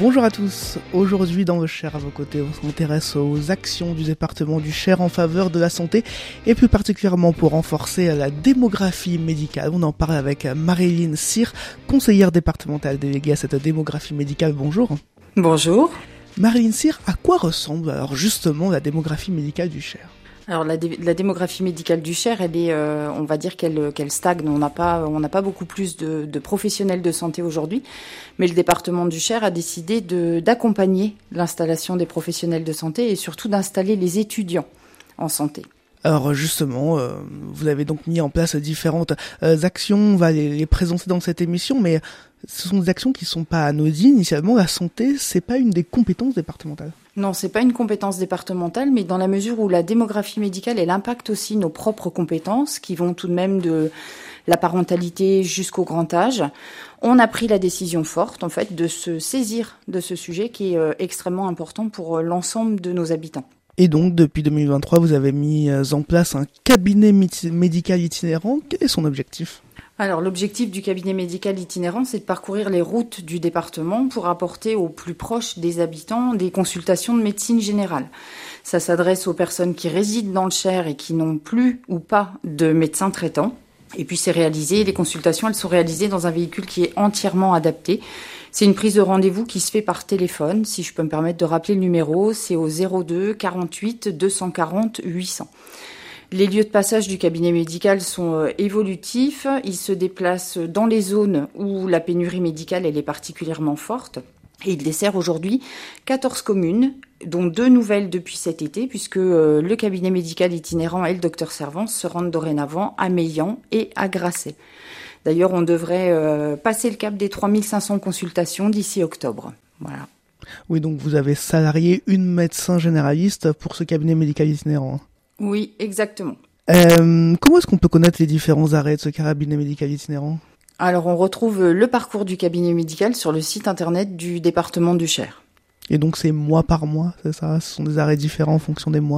Bonjour à tous, aujourd'hui dans le Cher à vos côtés, on s'intéresse aux actions du département du Cher en faveur de la santé et plus particulièrement pour renforcer la démographie médicale. On en parle avec Marilyn Cyr, conseillère départementale déléguée à cette démographie médicale. Bonjour. Bonjour. Marilyn Cyr, à quoi ressemble alors justement la démographie médicale du Cher ? Alors la démographie médicale du Cher, elle est, on va dire qu'elle stagne. On n'a pas beaucoup plus de professionnels de santé aujourd'hui, mais le département du Cher a décidé d'accompagner l'installation des professionnels de santé et surtout d'installer les étudiants en santé. Alors justement, vous avez donc mis en place différentes actions, on va les présenter dans cette émission, mais ce sont des actions qui ne sont pas anodines. Initialement, la santé, c'est pas une des compétences départementales. Non, c'est pas une compétence départementale, mais dans la mesure où la démographie médicale, elle impacte aussi nos propres compétences, qui vont tout de même de la parentalité jusqu'au grand âge, on a pris la décision forte, en fait, de se saisir de ce sujet qui est extrêmement important pour l'ensemble de nos habitants. Et donc, depuis 2023, vous avez mis en place un cabinet médical itinérant. Quel est son objectif ? Alors, l'objectif du cabinet médical itinérant, c'est de parcourir les routes du département pour apporter aux plus proches des habitants des consultations de médecine générale. Ça s'adresse aux personnes qui résident dans le Cher et qui n'ont plus ou pas de médecin traitant. Et puis, les consultations, elles sont réalisées dans un véhicule qui est entièrement adapté. C'est une prise de rendez-vous qui se fait par téléphone. Si je peux me permettre de rappeler le numéro, c'est au 02 48 240 800. Les lieux de passage du cabinet médical sont évolutifs. Ils se déplacent dans les zones où la pénurie médicale elle est particulièrement forte. Et il dessert aujourd'hui 14 communes, dont 2 nouvelles depuis cet été, puisque le cabinet médical itinérant et le docteur Servance se rendent dorénavant à Meillan et à Grasset. D'ailleurs, on devrait passer le cap des 3500 consultations d'ici octobre. Voilà. Oui, donc vous avez salarié une médecin généraliste pour ce cabinet médical itinérant. Oui, exactement. Comment est-ce qu'on peut connaître les différents arrêts de ce cabinet médical itinérant ? Alors, on retrouve le parcours du cabinet médical sur le site internet du département du Cher. Et donc, c'est mois par mois, c'est ça ? Ce sont des arrêts différents en fonction des mois ?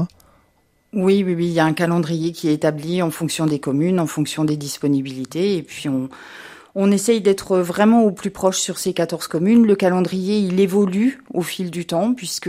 Oui, il y a un calendrier qui est établi en fonction des communes, en fonction des disponibilités, et puis on essaye d'être vraiment au plus proche sur ces 14 communes. Le calendrier, il évolue au fil du temps puisque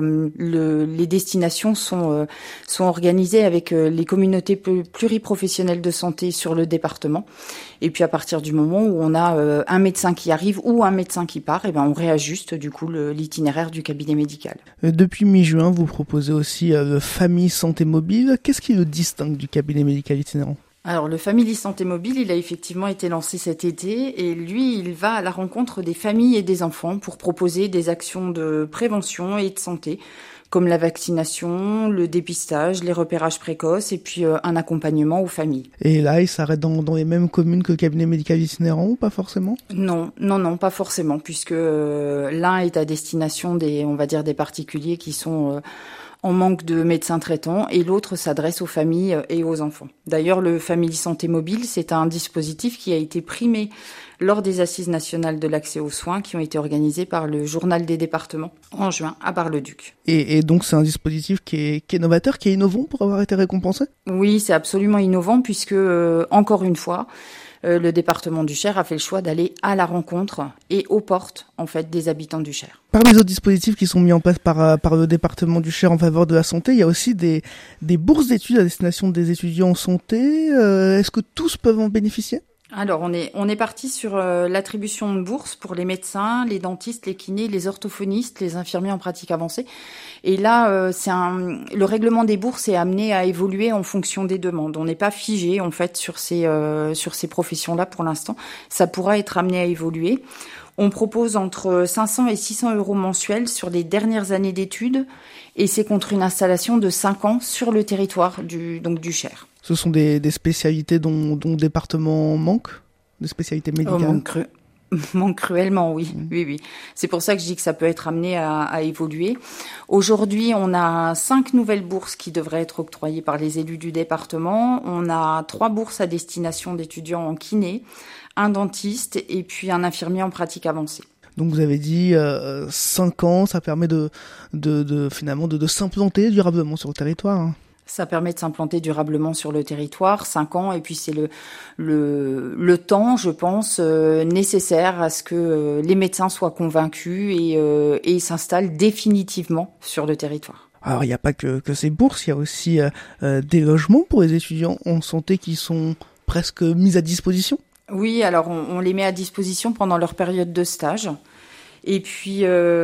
les destinations sont organisées avec les communautés pluriprofessionnelles de santé sur le département. Et puis à partir du moment où on a un médecin qui arrive ou un médecin qui part, on réajuste du coup l'itinéraire du cabinet médical. Depuis mi-juin, vous proposez aussi le Famille Santé Mobile. Qu'est-ce qui le distingue du cabinet médical itinérant ? Alors, le Family Santé Mobile, il a effectivement été lancé cet été et lui, il va à la rencontre des familles et des enfants pour proposer des actions de prévention et de santé, comme la vaccination, le dépistage, les repérages précoces et puis un accompagnement aux familles. Et là, il s'arrête dans les mêmes communes que le cabinet médical itinérant ou pas forcément ? Non, pas forcément, puisque l'un est à destination des particuliers qui sont en manque de médecins traitants et l'autre s'adresse aux familles et aux enfants. D'ailleurs, le Family Santé Mobile, c'est un dispositif qui a été primé lors des Assises nationales de l'accès aux soins qui ont été organisées par le Journal des départements en juin à Bar-le-Duc. Et donc, c'est un dispositif qui est novateur, qui est innovant pour avoir été récompensé ? Oui, c'est absolument innovant puisque, encore une fois, le département du Cher a fait le choix d'aller à la rencontre et aux portes, en fait, des habitants du Cher. Parmi les autres dispositifs qui sont mis en place par le département du Cher en faveur de la santé, il y a aussi des bourses d'études à destination des étudiants en santé. Est-ce que tous peuvent en bénéficier ? Alors, on est parti sur l'attribution de bourses pour les médecins, les dentistes, les kinés, les orthophonistes, les infirmiers en pratique avancée. Et là, le règlement des bourses est amené à évoluer en fonction des demandes. On n'est pas figé, en fait, sur ces professions-là pour l'instant. Ça pourra être amené à évoluer. On propose entre 500 et 600 euros mensuels sur les dernières années d'études et c'est contre une installation de 5 ans sur le territoire du Cher. Ce sont des spécialités dont le département manque ? Des spécialités médicales ? Manque cruellement, oui. Oui. C'est pour ça que je dis que ça peut être amené à évoluer. Aujourd'hui, on a 5 nouvelles bourses qui devraient être octroyées par les élus du département. On a 3 bourses à destination d'étudiants en kiné, un dentiste et puis un infirmier en pratique avancée. Donc vous avez dit 5 ans, ça permet finalement de s'implanter durablement sur le territoire. Ça permet de s'implanter durablement sur le territoire, 5 ans, et puis c'est le temps, je pense, nécessaire à ce que les médecins soient convaincus et s'installent définitivement sur le territoire. Alors, il n'y a pas que ces bourses, il y a aussi des logements pour les étudiants en santé qui sont presque mis à disposition. Oui, alors on les met à disposition pendant leur période de stage. Et puis,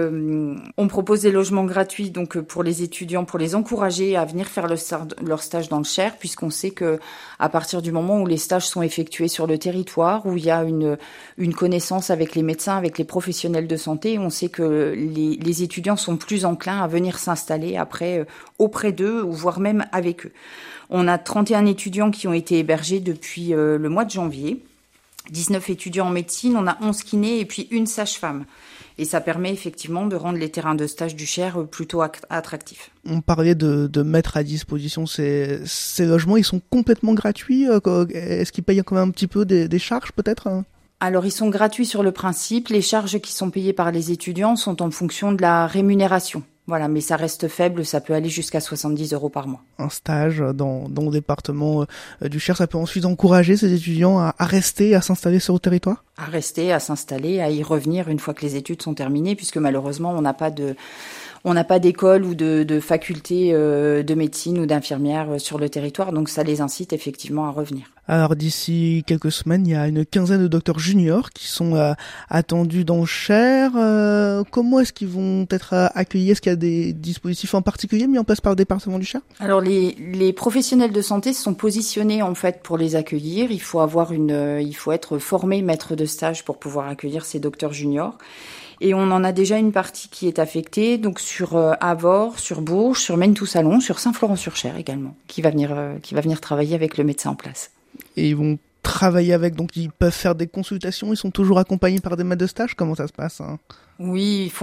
on propose des logements gratuits donc pour les étudiants, pour les encourager à venir faire leur stage dans le Cher, puisqu'on sait que à partir du moment où les stages sont effectués sur le territoire, où il y a une connaissance avec les médecins, avec les professionnels de santé, on sait que les étudiants sont plus enclins à venir s'installer après auprès d'eux, ou voire même avec eux. On a 31 étudiants qui ont été hébergés depuis le mois de janvier. 19 étudiants en médecine, on a 11 kinés et puis une sage-femme. Et ça permet effectivement de rendre les terrains de stage du Cher plutôt attractifs. On parlait de mettre à disposition ces logements, ils sont complètement gratuits. Est-ce qu'ils payent quand même un petit peu des charges peut-être ? Alors ils sont gratuits sur le principe. Les charges qui sont payées par les étudiants sont en fonction de la rémunération. Voilà, mais ça reste faible, ça peut aller jusqu'à 70 € par mois. Un stage dans le département du Cher, ça peut ensuite encourager ces étudiants à rester, à s'installer sur le territoire ? À rester, à s'installer, à y revenir une fois que les études sont terminées, puisque malheureusement on n'a pas d'école ou de faculté de médecine ou d'infirmière sur le territoire, donc ça les incite effectivement à revenir. Alors d'ici quelques semaines, il y a une quinzaine de docteurs juniors qui sont attendus dans le Cher. Comment est-ce qu'ils vont être accueillis ? Est-ce qu'il y a des dispositifs en particulier mis en place par le département du Cher ? Alors les professionnels de santé se sont positionnés en fait pour les accueillir. Il faut être formé maître de stage pour pouvoir accueillir ces docteurs juniors. Et on en a déjà une partie qui est affectée, donc sur Avord, sur Bourges, sur Maine-tout-Salon, sur Saint-Florent-sur-Cher également, qui va venir travailler avec le médecin en place. Et ils vont travailler avec, donc ils peuvent faire des consultations, ils sont toujours accompagnés par des maîtres de stage, comment ça se passe ? Oui,